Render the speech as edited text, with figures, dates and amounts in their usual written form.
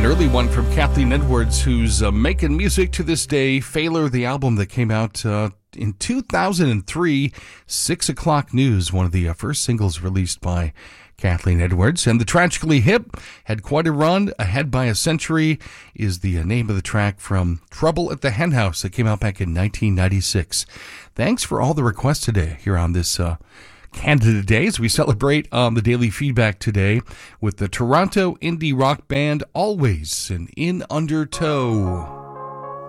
An early one from Kathleen Edwards, who's making music to this day. Failure, the album that came out in 2003. 6 O'Clock News, one of the first singles released by Kathleen Edwards. And the Tragically Hip had quite a run. Ahead by a Century is the name of the track from Trouble at the Hen House that came out back in 1996. Thanks for all the requests today here on this Canada Day, as we celebrate the daily feedback today with the Toronto indie rock band Always and In Undertow.